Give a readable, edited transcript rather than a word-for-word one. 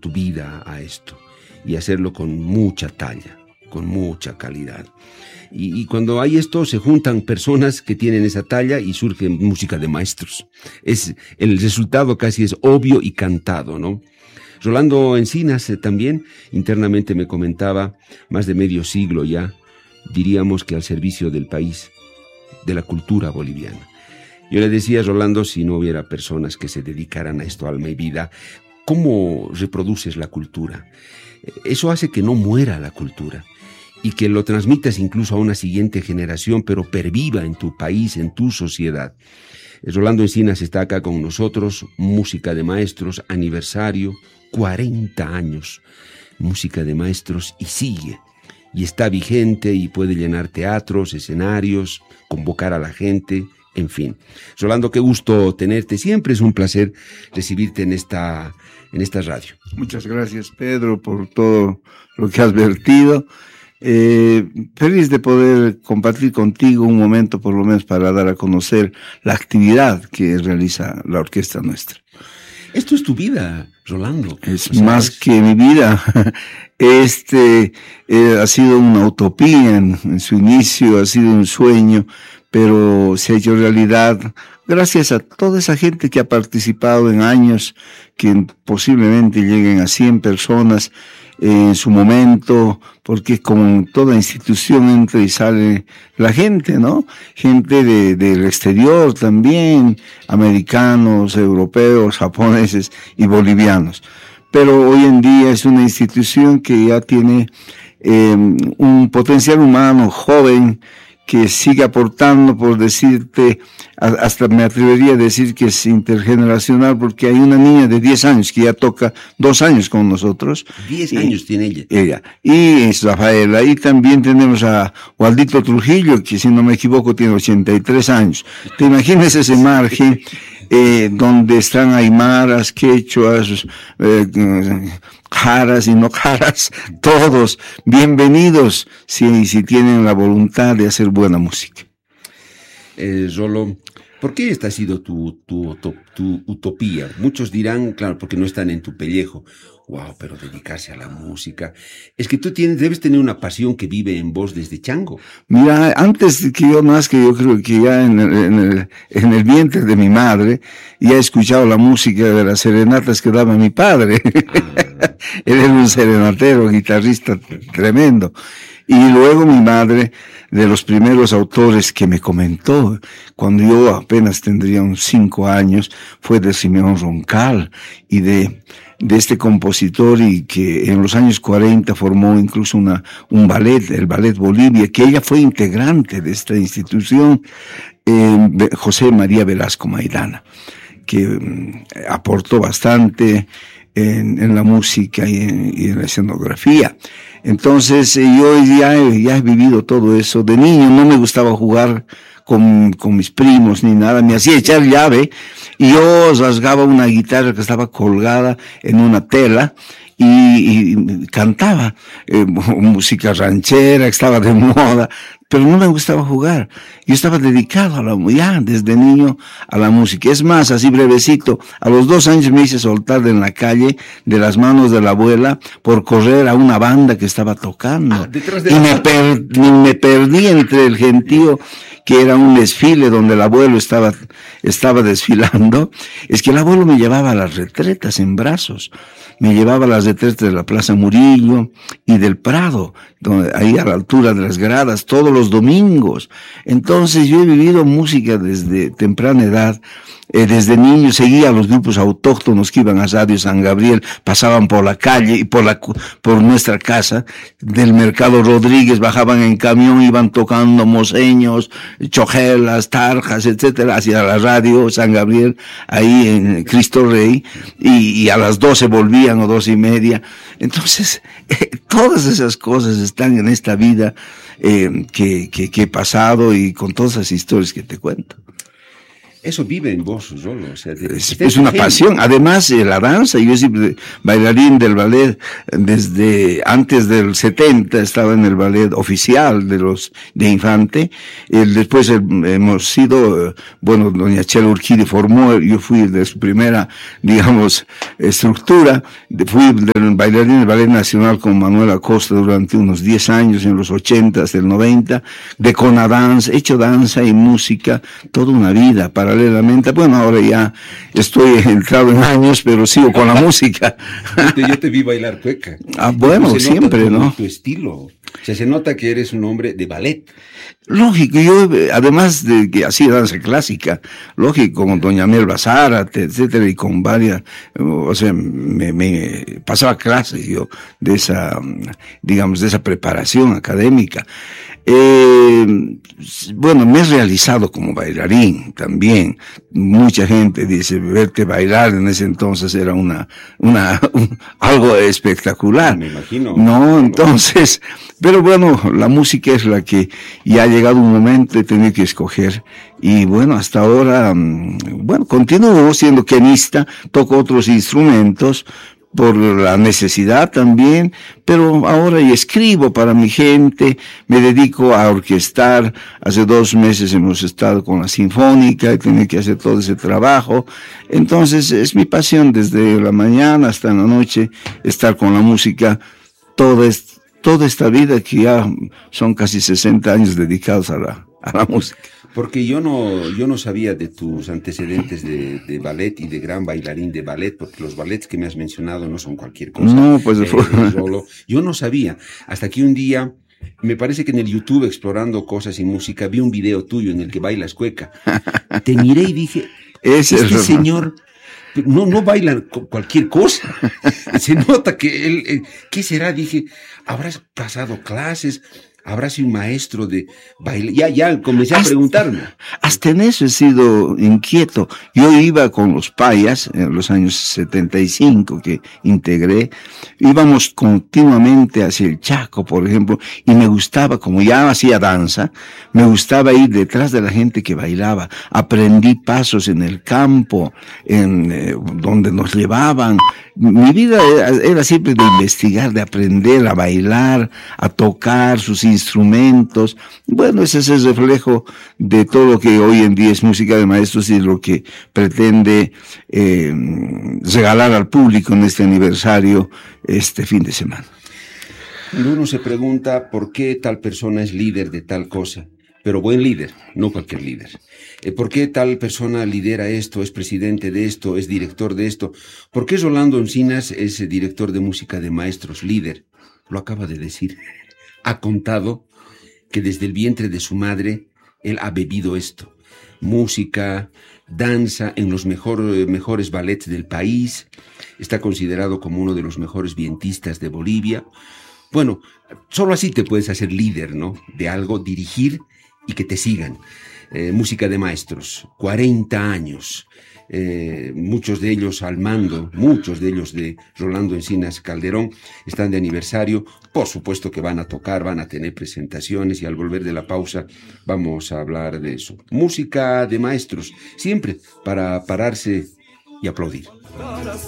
tu vida a esto y hacerlo con mucha talla, con mucha calidad. Y cuando hay esto, se juntan personas que tienen esa talla y surge música de maestros. El resultado casi es obvio y cantado, ¿no? Rolando Encinas también internamente me comentaba, más de medio siglo ya, diríamos que al servicio del país, de la cultura boliviana. Yo le decía a Rolando, si no hubiera personas que se dedicaran a esto, alma y vida, ¿cómo reproduces la cultura? Eso hace que no muera la cultura y que lo transmitas incluso a una siguiente generación, pero perviva en tu país, en tu sociedad. Rolando Encinas está acá con nosotros, música de maestros, aniversario, 40 años, música de maestros, y sigue, y está vigente y puede llenar teatros, escenarios, convocar a la gente, en fin. Rolando, qué gusto tenerte, siempre es un placer recibirte en esta radio. Muchas gracias, Pedro, por todo lo que has vertido. Feliz de poder compartir contigo un momento, por lo menos, para dar a conocer la actividad que realiza la orquesta nuestra. Esto es tu vida, Rolando. Es más que mi vida. Ha sido una utopía en su inicio, ha sido un sueño, pero se ha hecho realidad gracias a toda esa gente que ha participado en años, que posiblemente lleguen a 100 personas en su momento, porque como en toda institución entra y sale la gente, ¿no? Gente del exterior también, americanos, europeos, japoneses y bolivianos. Pero hoy en día es una institución que ya tiene un potencial humano joven, que sigue aportando, por decirte, hasta me atrevería a decir que es intergeneracional, porque hay una niña de 10 años que ya toca 2 años con nosotros. 10 años tiene ella. Y es Rafaela. Y también tenemos a Waldito Trujillo, que si no me equivoco tiene 83 años. Te imaginas ese margen donde están aymaras, quechuas, jaras y no jaras, todos bienvenidos si tienen la voluntad de hacer buena música. Rolo, ¿por qué esta ha sido tu utopía? Muchos dirán, claro, porque no están en tu pellejo. Wow, pero dedicarse a la música. Es que tú debes tener una pasión que vive en vos desde chango. Mira, antes de que yo nazca, yo creo que ya en el vientre de mi madre, ya he escuchado la música de las serenatas que daba mi padre. Él era un serenatero, guitarrista tremendo. Y luego mi madre, de los primeros autores que me comentó, cuando yo apenas tendría unos 5 años, fue de Simeón Roncal y de este compositor, y que en los años 40 formó incluso un ballet, el Ballet Bolivia, que ella fue integrante de esta institución, José María Velasco Maidana, que aportó bastante en la música y en la escenografía. Entonces yo ya he vivido todo eso. De niño no me gustaba jugar con mis primos ni nada, me hacía echar llave y yo rasgaba una guitarra que estaba colgada en una tela y cantaba música ranchera que estaba de moda, pero no me gustaba jugar. Yo estaba dedicado ya desde niño a la música. Es más, así brevecito, a los 2 años me hice soltar en la calle de las manos de la abuela por correr a una banda que estaba tocando. Y me perdí entre el gentío, que era un desfile donde el abuelo estaba desfilando. Es que el abuelo me llevaba a las retretas en brazos. Me llevaba a las retretas de la Plaza Murillo y del Prado, ahí a la altura de las gradas, todos los domingos. Entonces yo he vivido música desde temprana edad. Desde niño seguía a los grupos autóctonos que iban a Radio San Gabriel, pasaban por la calle y por nuestra casa, del Mercado Rodríguez, bajaban en camión, iban tocando moseños, chojelas, tarjas, etcétera, hacia la Radio San Gabriel, ahí en Cristo Rey, y a las 12 volvían, o 12:30. Entonces, todas esas cosas están en esta vida que he pasado, y con todas esas historias que te cuento. Eso vive en vos, Rolo. O sea, es una pasión. Además, la danza, yo siempre bailarín del ballet desde antes del 70, estaba en el ballet oficial de Infante. Después hemos sido, bueno, doña Chela Urquidi formó, yo fui de su primera, digamos, estructura. Fui bailarín del Ballet Nacional con Manuel Acosta durante unos 10 años, en los 80, hasta el 90, de Conadance, he hecho danza y música toda una vida, paralelamente. Bueno, ahora ya estoy entrado en años, pero sigo con la música. Yo te vi bailar cueca. Bueno, siempre, ¿no? Tu estilo. O sea, se nota que eres un hombre de ballet. Lógico, yo, además de que hacía danza clásica, lógico, con doña Melba Zárate, etcétera, y con varias, o sea, me pasaba clases yo de esa, digamos, de esa preparación académica. Bueno, me he realizado como bailarín también. Mucha gente dice, verte bailar en ese entonces era algo espectacular. Me imagino. No, entonces, pero bueno, la música es la que ya ha llegado un momento de tener que escoger. Y bueno, hasta ahora, bueno, continúo siendo pianista, toco otros instrumentos, por la necesidad también, pero ahora y escribo para mi gente, me dedico a orquestar. Hace 2 meses hemos estado con la Sinfónica y tengo que hacer todo ese trabajo. Entonces es mi pasión desde la mañana hasta la noche estar con la música, toda esta vida que ya son casi 60 años dedicados a la música. Porque yo no sabía de tus antecedentes de ballet y de gran bailarín de ballet, porque los ballets que me has mencionado no son cualquier cosa. No, pues Rolo. Yo no sabía, hasta que un día, me parece que en el YouTube, explorando cosas y música, vi un video tuyo en el que bailas cueca. Te miré y dije, este señor no baila cualquier cosa. Se nota que él, ¿qué será? Dije, ¿habrás pasado clases? ¿Habrá sido un maestro de baile? Ya comencé a preguntarme. Hasta en eso he sido inquieto. Yo iba con los payas en los años 75 que integré. Íbamos continuamente hacia el Chaco, por ejemplo, y me gustaba, como ya hacía danza, me gustaba ir detrás de la gente que bailaba. Aprendí pasos en el campo, donde nos llevaban. Mi vida era siempre de investigar, de aprender a bailar, a tocar sus instrumentos. Bueno, ese es el reflejo de todo lo que hoy en día es música de maestros y lo que pretende regalar al público en este aniversario este fin de semana. Uno se pregunta por qué tal persona es líder de tal cosa, pero buen líder, no cualquier líder. ¿Por qué tal persona lidera esto, es presidente de esto, es director de esto? ¿Por qué Rolando Encinas es director de música de maestros, líder? Lo acaba de decir. Ha contado que desde el vientre de su madre él ha bebido esto. Música, danza en los mejores ballets del país. Está considerado como uno de los mejores vientistas de Bolivia. Bueno, solo así te puedes hacer líder, ¿no? De algo, dirigir y que te sigan. Música de maestros, 40 años. Muchos de ellos al mando, muchos de ellos de Rolando Encinas Calderón están de aniversario. Por supuesto que van a tocar, van a tener presentaciones y al volver de la pausa vamos a hablar de eso. Música de maestros, siempre para pararse y aplaudir.